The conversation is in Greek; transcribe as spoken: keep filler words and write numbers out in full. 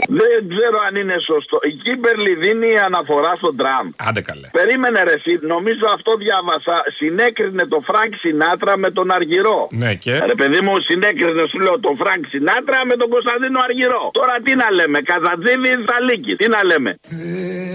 Δεν ξέρω αν είναι σωστό. Η Κίμπερλι δίνει αναφορά στον Τραμπ. Άντε καλέ. Περίμενε ρε εσύ, νομίζω αυτό διάβασα. Συνέκρινε το Φρανκ Σινάτρα με τον Αργυρό. Ναι και. Ρε παιδί μου, συνέκρινε σου λέω τον Φρανκ Σινάτρα με τον Κωνσταντίνο Αργυρό. Τώρα τι να λέμε, Καζατζίδη ή Σαλίκη, τι να λέμε.